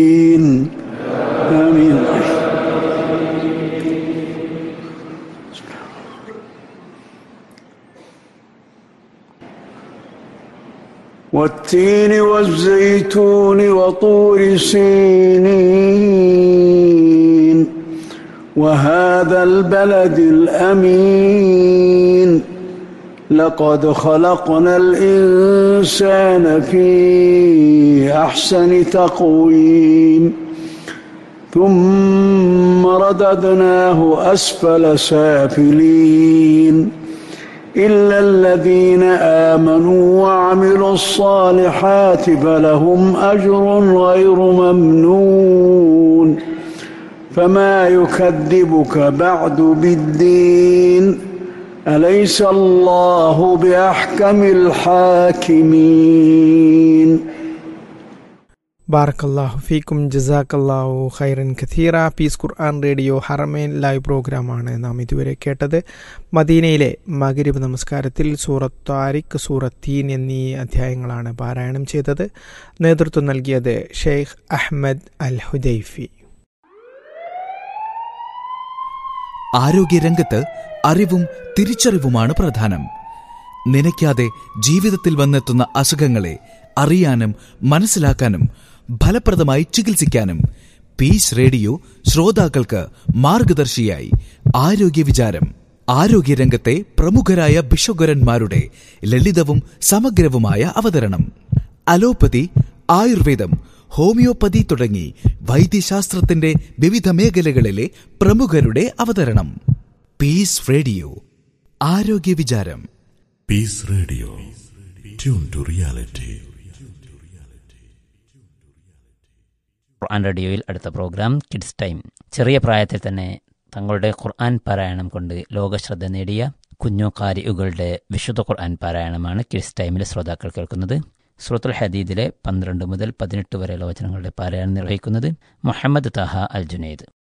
آمين. والتين والزيتون وطور سينين وهذا البلد الأمين لقد خلقنا الإنسان في أحسن تقويم ثم رددناه أسفل سافلين إلا الذين آمنوا وعملوا الصالحات فلهم أجر غير ممنون فما يكذبك بعد بالدين أليس الله بأحكم الحاكمين. ബാറക്കല്ലാഹു ഫീക്കും ജസാക്കല്ലാഹു ഖൈറൻ കഥീറ. പീസ് ഖുർആൻ റേഡിയോ ഹറമൈൻ ലൈവ് പ്രോഗ്രാമാണ് നാം ഇതുവരെ കേട്ടത്. മദീനയിലെ മഗ്രിബ് നമസ്കാരത്തിൽ സൂറത്ത് താരിഖ്, സൂറത്ത് തീൻ എന്നീ അധ്യായങ്ങളാണ് പാരായണം ചെയ്തത്. നേതൃത്വം നൽകിയത് ഷെയ്ഖ് അഹ്മദ് അൽ ഹുദൈഫി. ആരോഗ്യരംഗത്ത് അറിവും തിരിച്ചറിവുമാണ് പ്രധാനം. നനയ്ക്കാതെ ജീവിതത്തിൽ വന്നെത്തുന്ന അസുഖങ്ങളെ അറിയാനും മനസ്സിലാക്കാനും ഫലപ്രദമായി ചികിത്സിക്കാനും പീസ് റേഡിയോ ശ്രോതാക്കൾക്ക് മാർഗദർശിയായി ആരോഗ്യ വിചാരം. ആരോഗ്യരംഗത്തെ പ്രമുഖരായ ഭിഷഗ്വരന്മാരുടെ ലളിതവും സമഗ്രവുമായ അവതരണം. അലോപ്പതി, ആയുർവേദം, ഹോമിയോപ്പതി തുടങ്ങി വൈദ്യശാസ്ത്രത്തിന്റെ വിവിധ മേഖലകളിലെ പ്രമുഖരുടെ അവതരണം. പീസ് റേഡിയോ ആരോഗ്യ വിചാരം. Piece radio, tune to reality. ഖുർആൻ റേഡിയോയിൽ അടുത്ത പ്രോഗ്രാം കിഡ്സ് ടൈം. ചെറിയ പ്രായത്തിൽ തന്നെ തങ്ങളുടെ ഖുർആൻ പാരായണം കൊണ്ട് ലോകശ്രദ്ധ നേടിയ കുഞ്ഞു ഖാരിഉകളുടെ വിശുദ്ധ ഖുർആൻ പാരായണമാണ് കിഡ്സ് ടൈമിലെ ശ്രോതാക്കൾ കേൾക്കുന്നത്. സൂറത്തുൽ ഹദീദിലെ 12 മുതൽ 18 വരെയുള്ള വചനങ്ങളുടെ പാരായണം നിർവഹിക്കുന്നത് മുഹമ്മദ് താഹ അൽ ജുനൈദ്.